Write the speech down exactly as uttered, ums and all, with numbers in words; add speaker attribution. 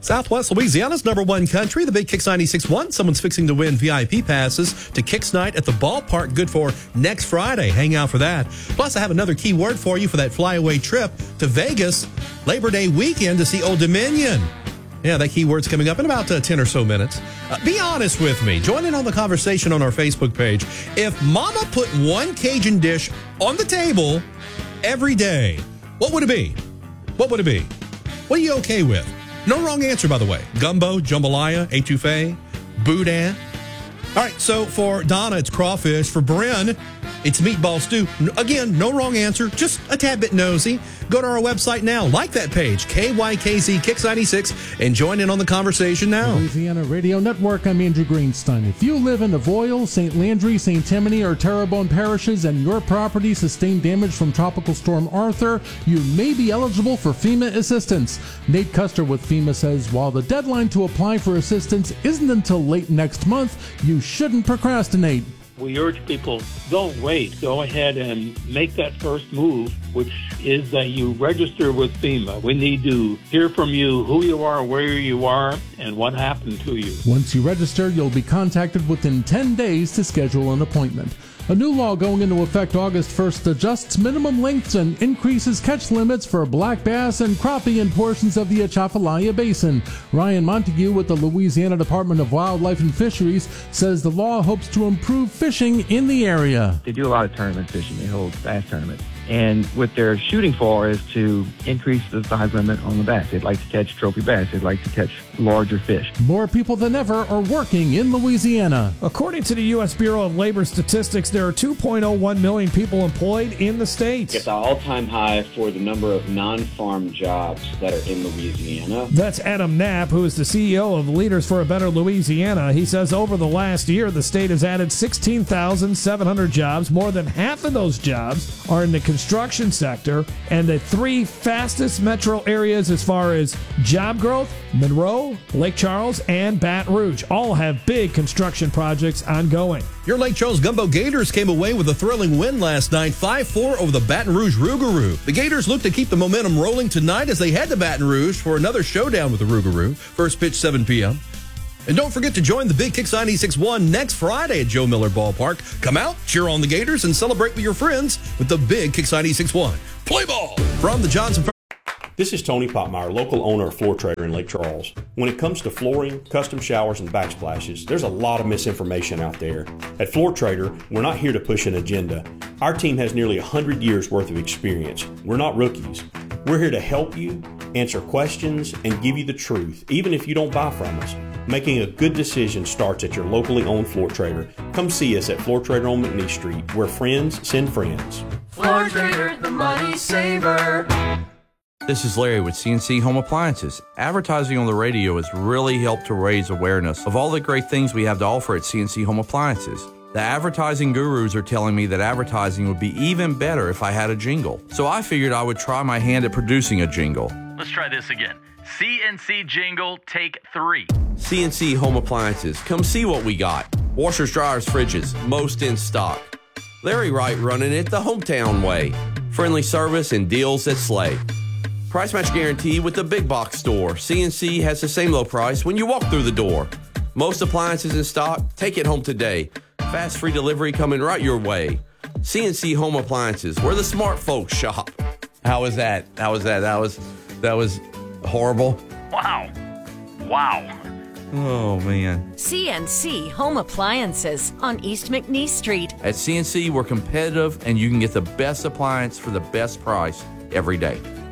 Speaker 1: Southwest Louisiana's number one country, the Big Kicks ninety-six point one. Someone's fixing to win V I P passes to Kicks Night at the ballpark, good for next Friday. Hang out for that. Plus, I have another key word for you for that flyaway trip to Vegas Labor Day weekend to see Old Dominion. Yeah, that keyword's coming up in about uh, ten or so minutes. Uh, be honest with me. Join in on the conversation on our Facebook page. If Mama put one Cajun dish on the table every day, what would it be? What would it be? What are you okay with? No wrong answer, by the way. Gumbo, jambalaya, etouffee, boudin. All right, so for Donna, it's crawfish. For Bryn, it's meatball stew. Again, no wrong answer, just a tad bit nosy. Go to our website now, like that page, K Y K Z Kicks ninety-six, and join in on the conversation now.
Speaker 2: Louisiana Radio Network, I'm Andrew Greenstein. If you live in Avoyelles, Saint Landry, Saint Tammany, or Terrebonne parishes and your property sustained damage from Tropical Storm Arthur, you may be eligible for FEMA assistance. Nate Custer with FEMA says while the deadline to apply for assistance isn't until late next month, you shouldn't procrastinate.
Speaker 3: We urge people, don't wait. Go ahead and make that first move, which is that you register with FEMA. We need to hear from you who you are, where you are, and what happened to you.
Speaker 2: Once you register, you'll be contacted within ten days to schedule an appointment. A new law going into effect August first adjusts minimum lengths and increases catch limits for black bass and crappie in portions of the Atchafalaya Basin. Ryan Montague with the Louisiana Department of Wildlife and Fisheries says the law hopes to improve fishing in the area.
Speaker 4: They do a lot of tournament fishing. They hold bass tournaments. And what they're shooting for is to increase the size limit on the bass. They'd like to catch trophy bass. They'd like to catch larger fish.
Speaker 2: More people than ever are working in Louisiana.
Speaker 5: According to the U S Bureau of Labor Statistics, there are two point oh one million people employed in the state.
Speaker 6: It's an all-time high for the number of non-farm jobs that are in Louisiana.
Speaker 5: That's Adam Knapp, who is the C E O of Leaders for a Better Louisiana. He says over the last year, the state has added sixteen thousand seven hundred jobs. More than half of those jobs are in the construction sector, and the three fastest metro areas as far as job growth, Monroe, Lake Charles, and Baton Rouge, all have big construction projects ongoing.
Speaker 1: Your Lake Charles Gumbo Gators came away with a thrilling win last night, five four over the Baton Rouge Rougarou. The Gators look to keep the momentum rolling tonight as they head to Baton Rouge for another showdown with the Rougarou. First pitch seven p.m. And don't forget to join the Big Kicks ninety-six point one next Friday at Joe Miller Ballpark. Come out, cheer on the Gators, and celebrate with your friends with the Big Kicks ninety-six point one. Play ball! From the Johnson...
Speaker 7: This is Tony Popmeyer, local owner of Floor Trader in Lake Charles. When it comes to flooring, custom showers, and backsplashes, there's a lot of misinformation out there. At Floor Trader, we're not here to push an agenda. Our team has nearly one hundred years worth of experience. We're not rookies. We're here to help you, answer questions, and give you the truth, even if you don't buy from us. Making a good decision starts at your locally owned Floor Trader. Come see us at Floor Trader on McNeese Street, where friends send friends.
Speaker 8: Floor Trader, the money saver.
Speaker 9: This is Larry with C N C Home Appliances. Advertising on the radio has really helped to raise awareness of all the great things we have to offer at C N C Home Appliances. The advertising gurus are telling me that advertising would be even better if I had a jingle. So I figured I would try my hand at producing a jingle.
Speaker 10: Let's try this again. C N C jingle, take three.
Speaker 9: C N C Home Appliances. Come see what we got. Washers, dryers, fridges, most in stock. Larry Wright running it the hometown way. Friendly service and deals that slay. Price match guarantee with the big box store. C N C has the same low price when you walk through the door. Most appliances in stock. Take it home today. Fast free delivery coming right your way. C N C Home Appliances, where the smart folks shop. How was that? How was that? That was that was horrible.
Speaker 10: Wow. Wow.
Speaker 9: Oh, man.
Speaker 11: C N C Home Appliances on East McNeese Street.
Speaker 9: At C N C, we're competitive, and you can get the best appliance for the best price every day.